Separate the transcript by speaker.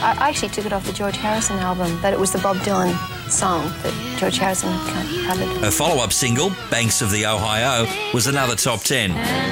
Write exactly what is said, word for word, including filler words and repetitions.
Speaker 1: I actually took it off the George Harrison album, but it was the Bob Dylan song that George Harrison covered.
Speaker 2: Her follow-up single, Banks of the Ohio, was another top ten.